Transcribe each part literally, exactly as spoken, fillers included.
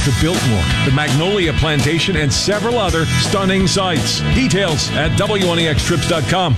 to Biltmore, the Magnolia Plantation, and several other stunning sights. Details at W N A X trips dot com.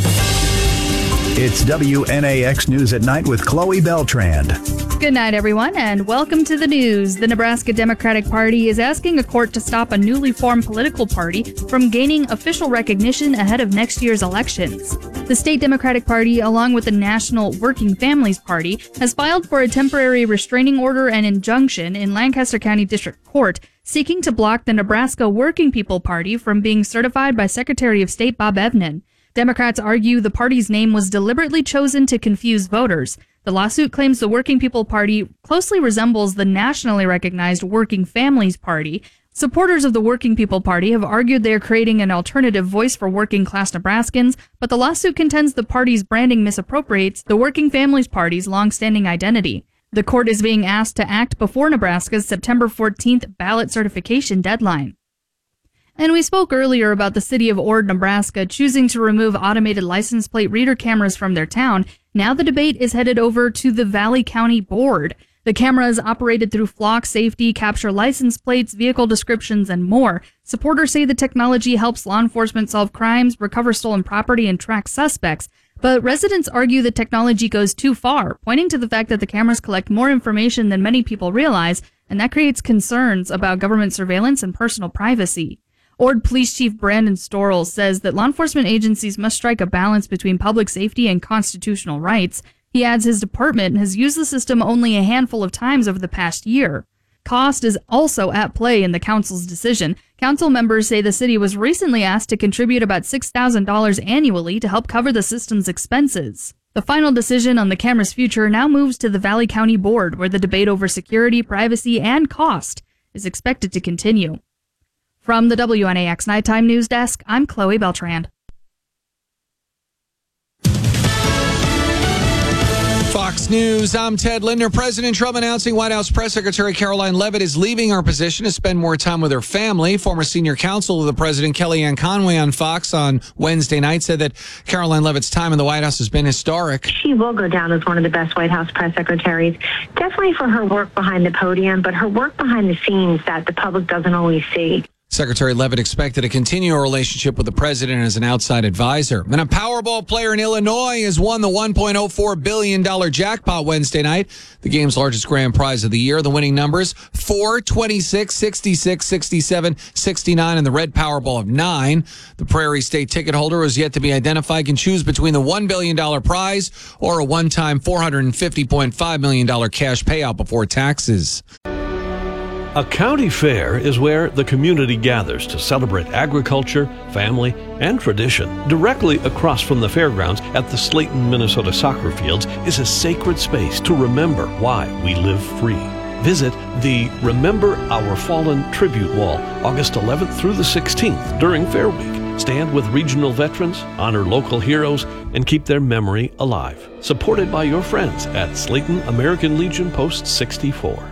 It's W N A X News at Night with Chloe Beltrand. Good night, everyone, and welcome to the news. The Nebraska Democratic Party is asking a court to stop a newly formed political party from gaining official recognition ahead of next year's elections. The State Democratic Party, along with the National Working Families Party, has filed for a temporary restraining order and injunction in Lancaster County District Court, seeking to block the Nebraska Working People Party from being certified by Secretary of State Bob Evnen. Democrats argue the party's name was deliberately chosen to confuse voters. The lawsuit claims the Working People Party closely resembles the nationally recognized Working Families Party. Supporters of the Working People Party have argued they are creating an alternative voice for working-class Nebraskans, but the lawsuit contends the party's branding misappropriates the Working Families Party's long-standing identity. The court is being asked to act before Nebraska's September fourteenth ballot certification deadline. And we spoke earlier about the city of Ord, Nebraska, choosing to remove automated license plate reader cameras from their town. Now the debate is headed over to the Valley County Board. The cameras, operated through Flock Safety, capture license plates, vehicle descriptions, and more. Supporters say the technology helps law enforcement solve crimes, recover stolen property, and track suspects. But residents argue the technology goes too far, pointing to the fact that the cameras collect more information than many people realize, and that creates concerns about government surveillance and personal privacy. Ord Police Chief Brandon Storrell says that law enforcement agencies must strike a balance between public safety and constitutional rights. He adds his department has used the system only a handful of times over the past year. Cost is also at play in the council's decision. Council members say the city was recently asked to contribute about six thousand dollars annually to help cover the system's expenses. The final decision on the camera's future now moves to the Valley County Board, where the debate over security, privacy, and cost is expected to continue. From the W N A X Nighttime News Desk, I'm Chloe Beltrand. Fox News, I'm Ted Lindner. President Trump announcing White House Press Secretary Caroline Leavitt is leaving her position to spend more time with her family. Former senior counsel of the president, Kellyanne Conway, on Fox on Wednesday night said that Caroline Leavitt's time in the White House has been historic. She will go down as one of the best White House press secretaries, definitely for her work behind the podium, but her work behind the scenes that the public doesn't always see. Secretary Leavitt expected to continue a relationship with the president as an outside advisor. And a Powerball player in Illinois has won the one point oh four billion dollars jackpot Wednesday night, the game's largest grand prize of the year. The winning numbers, four, twenty-six, sixty-six, sixty-seven, sixty-nine, and the red Powerball of nine. The Prairie State ticket holder, who is yet to be identified, can choose between the one billion dollars prize or a one-time four hundred fifty point five million dollars cash payout before taxes. A county fair is where the community gathers to celebrate agriculture, family, and tradition. Directly across from the fairgrounds at the Slayton, Minnesota soccer fields is a sacred space to remember why we live free. Visit the Remember Our Fallen Tribute Wall August eleventh through the sixteenth during Fair Week. Stand with regional veterans, honor local heroes, and keep their memory alive. Supported by your friends at Slayton American Legion Post sixty-four.